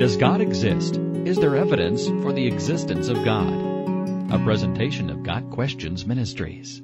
Does God exist? Is there evidence for the existence of God? A presentation of God Questions Ministries.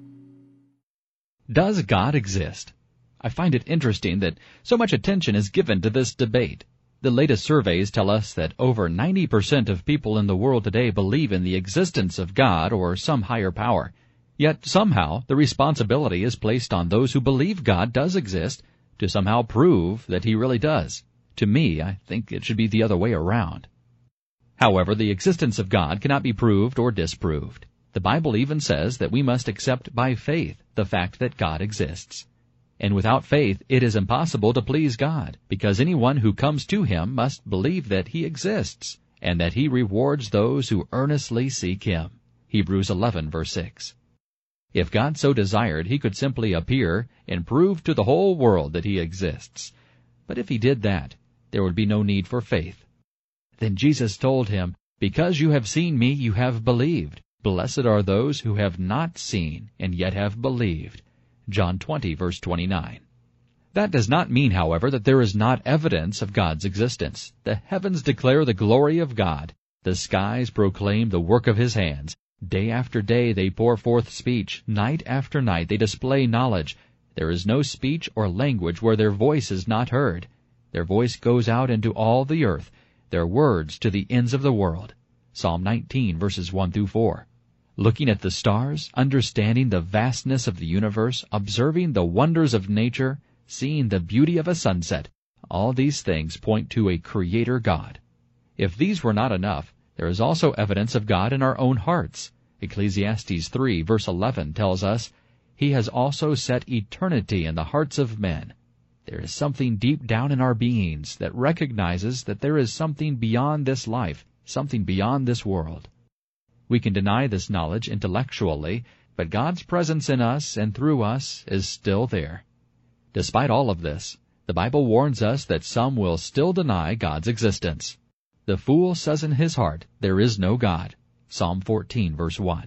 Does God exist? I find it interesting that so much attention is given to this debate. The latest surveys tell us that over 90% of people in the world today believe in the existence of God or some higher power. Yet somehow the responsibility is placed on those who believe God does exist to somehow prove that He really does. To me, I think it should be the other way around. However, the existence of God cannot be proved or disproved. The Bible even says that we must accept by faith the fact that God exists. And without faith, it is impossible to please God, because anyone who comes to Him must believe that He exists, and that He rewards those who earnestly seek Him. Hebrews 11, verse 6. If God so desired, He could simply appear and prove to the whole world that He exists. But if He did that, there would be no need for faith. Then Jesus told him, "Because you have seen me, you have believed. Blessed are those who have not seen and yet have believed." John 20, verse 29. That does not mean, however, that there is not evidence of God's existence. The heavens declare the glory of God. The skies proclaim the work of His hands. Day after day they pour forth speech. Night after night they display knowledge. There is no speech or language where their voice is not heard. Their voice goes out into all the earth, their words to the ends of the world. Psalm 19, verses 1 through 4. Looking at the stars, understanding the vastness of the universe, observing the wonders of nature, seeing the beauty of a sunset, all these things point to a Creator God. If these were not enough, there is also evidence of God in our own hearts. Ecclesiastes 3, verse 11 tells us, "He has also set eternity in the hearts of men." There is something deep down in our beings that recognizes that there is something beyond this life, something beyond this world. We can deny this knowledge intellectually, but God's presence in us and through us is still there. Despite all of this, the Bible warns us that some will still deny God's existence. "The fool says in his heart, there is no God." Psalm 14, verse 1.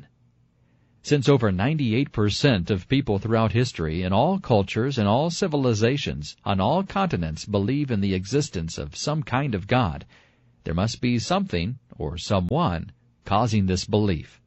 Since over 98% of people throughout history, in all cultures and all civilizations, on all continents, believe in the existence of some kind of God, there must be something, or someone, causing this belief.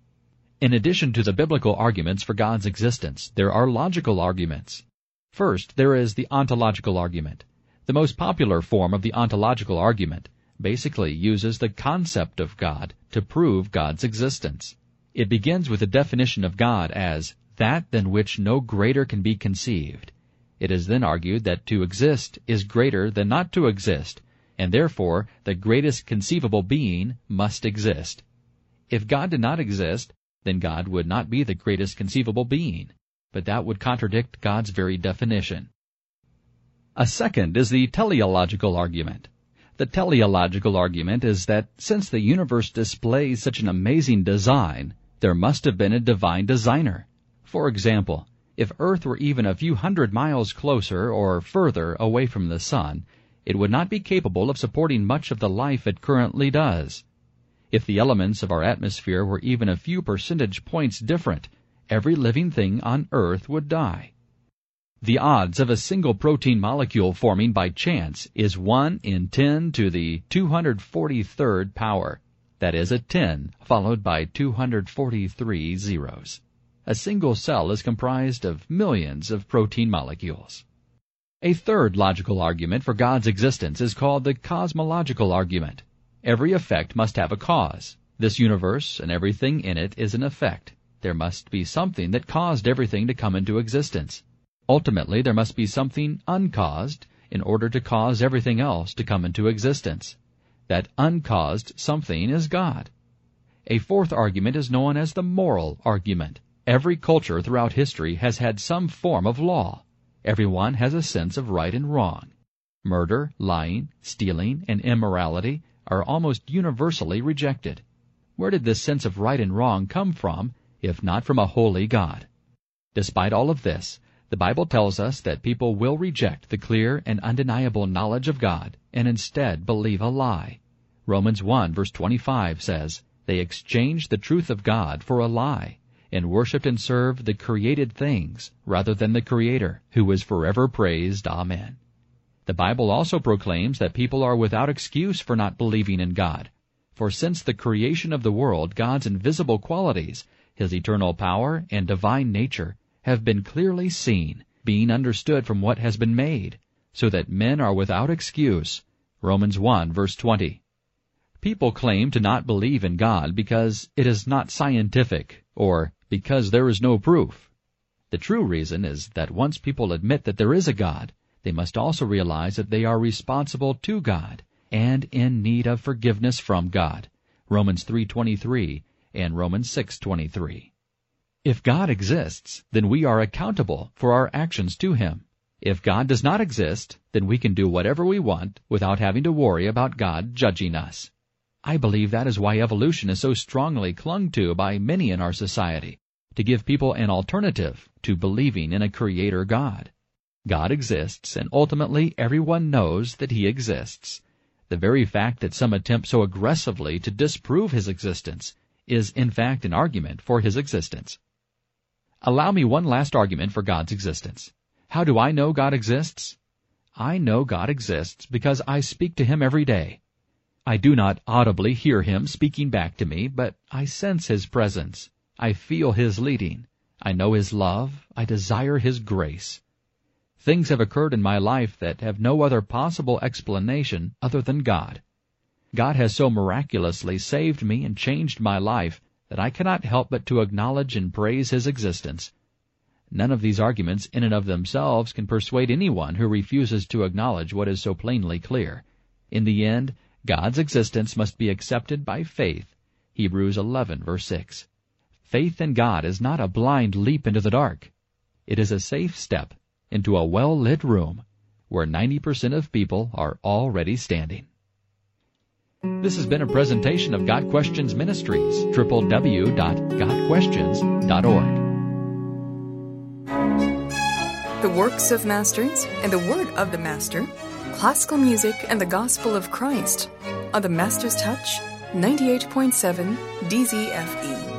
In addition to the biblical arguments for God's existence, there are logical arguments. First, there is the ontological argument. The most popular form of the ontological argument basically uses the concept of God to prove God's existence. It begins with the definition of God as that than which no greater can be conceived. It is then argued that to exist is greater than not to exist, and therefore the greatest conceivable being must exist. If God did not exist, then God would not be the greatest conceivable being, but that would contradict God's very definition. A second is the teleological argument. The teleological argument is that since the universe displays such an amazing design, there must have been a divine designer. For example, if Earth were even a few hundred miles closer or further away from the Sun, it would not be capable of supporting much of the life it currently does. If the elements of our atmosphere were even a few percentage points different, every living thing on Earth would die. The odds of a single protein molecule forming by chance is 1 in 10 to the 243rd power. That is a 10 followed by 243 zeros. A single cell is comprised of millions of protein molecules. A third logical argument for God's existence is called the cosmological argument. Every effect must have a cause. This universe and everything in it is an effect. There must be something that caused everything to come into existence. Ultimately, there must be something uncaused in order to cause everything else to come into existence. That uncaused something is God. A fourth argument is known as the moral argument. Every culture throughout history has had some form of law. Everyone has a sense of right and wrong. Murder, lying, stealing, and immorality are almost universally rejected. Where did this sense of right and wrong come from, if not from a holy God? Despite all of this, the Bible tells us that people will reject the clear and undeniable knowledge of God and instead believe a lie. Romans 1 verse 25 says, "They exchanged the truth of God for a lie, and worshipped and served the created things rather than the Creator, who is forever praised. Amen." The Bible also proclaims that people are without excuse for not believing in God. For since the creation of the world, God's invisible qualities, His eternal power and divine nature, have been clearly seen, being understood from what has been made, so that men are without excuse. Romans 1, verse 20. People claim to not believe in God because it is not scientific, or because there is no proof. The true reason is that once people admit that there is a God, they must also realize that they are responsible to God and in need of forgiveness from God. Romans 3:23 and Romans 6:23. If God exists, then we are accountable for our actions to Him. If God does not exist, then we can do whatever we want without having to worry about God judging us. I believe that is why evolution is so strongly clung to by many in our society, to give people an alternative to believing in a Creator God. God exists, and ultimately everyone knows that He exists. The very fact that some attempt so aggressively to disprove His existence is in fact an argument for His existence. Allow me one last argument for God's existence. How do I know God exists? I know God exists because I speak to Him every day. I do not audibly hear Him speaking back to me, but I sense His presence. I feel His leading. I know His love. I desire His grace. Things have occurred in my life that have no other possible explanation other than God. God has so miraculously saved me and changed my life that I cannot help but to acknowledge and praise His existence. None of these arguments in and of themselves can persuade anyone who refuses to acknowledge what is so plainly clear. In the end, God's existence must be accepted by faith. Hebrews 11, verse 6. Faith in God is not a blind leap into the dark. It is a safe step into a well-lit room where 90% of people are already standing. This has been a presentation of God Questions Ministries, www.godquestions.org. The works of masters and the word of the master, classical music and the gospel of Christ on the Master's Touch 98.7 DZFE.